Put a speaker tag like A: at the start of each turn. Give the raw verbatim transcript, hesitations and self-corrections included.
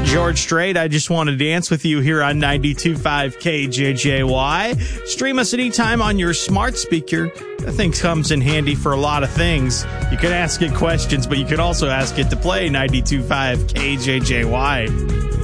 A: George Strait, I just want to dance with you here on ninety-two point five K J J Y. Stream us anytime on your smart speaker. That thing comes in handy for a lot of things. You can ask it questions, but you can also ask it to play ninety-two point five K J J Y.